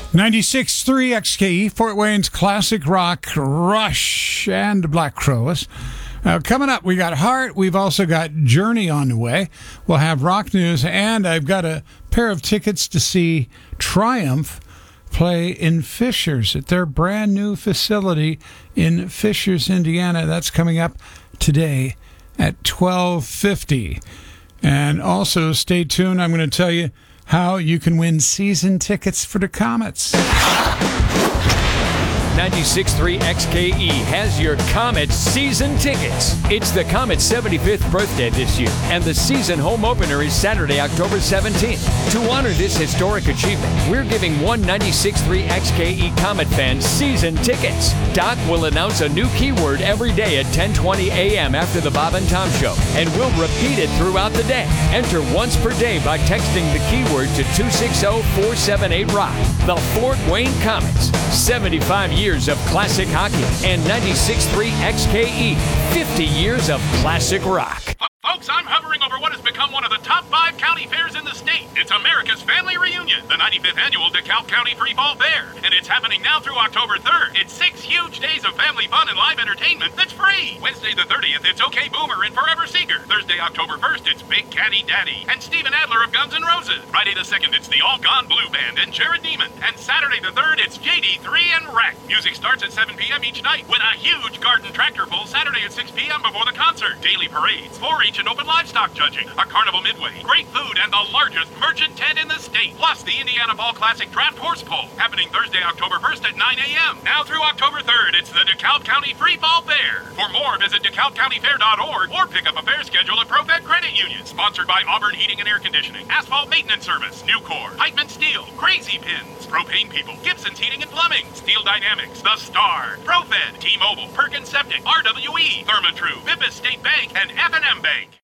96.3 XKE, Fort Wayne's classic rock, Rush and Black Crowes. Coming up, we got Heart. We've also got Journey on the way. We'll have rock news, and I've got a pair of tickets to see Triumph play in Fishers at their brand new facility in Fishers, Indiana. That's coming up today at 12:50. And also, stay tuned. I'm going to tell you how you can win season tickets for the Comets. 96.3 XKE has your Comets season tickets. It's the Comets' 75th birthday this year, and the season home opener is Saturday, October 17th. To honor this historic achievement, we're giving one 96.3 XKE Comet fan season tickets. Doc will announce a new keyword every day at 10:20 a.m. after the Bob and Tom Show, and we'll repeat it throughout the day. Enter once per day by texting the keyword to 260-478-ROCK. The Fort Wayne Comets, 75 years of classic hockey, and 96.3 XKE, 50 years of classic rock. Folks, I'm hovering over what has become one of the top 5 county fairs in the state. It's America's Family Reunion, the 95th annual DeKalb County Free Fall Fair. And it's happening now through October 3rd. It's 6 huge days of family fun and live entertainment that's free. Wednesday the 30th, it's OK Boomer and Forever Seeker. Thursday, October 1st, it's Big Caddy Daddy and Steven Adler of Guns N' Roses. Friday the 2nd, it's the All Gone Blue Band and Jared Neiman. And Saturday the 3rd, it's JD3 and Wreck. Music starts at 7 p.m. each night with a huge garden tractor pull Saturday at 6 p.m. before the concert. Daily parades, 4-H and open livestock judging, a carnival midway, great food, and the largest merchant tent in the state. Plus the Indiana Fall Classic Draft Horse Pull, happening Thursday, October 1st at 9 a.m. Now through October 3rd, it's the DeKalb County Free Fall Fair. For more, visit DeKalbCountyFair.org or pick up a fair schedule at ProFed Credit Union. Sponsored by Auburn Heating and Air Conditioning, Asphalt Maintenance Service, Nucor, Heitman Steel, Crazy Pins, Propane People, Gibson's Heating and Plumbing, Steel Dynamics, The Star, ProFed, T-Mobile, Perkins Septic, RWE, Therma-Tru, Vippis State Bank, and F&M Bank.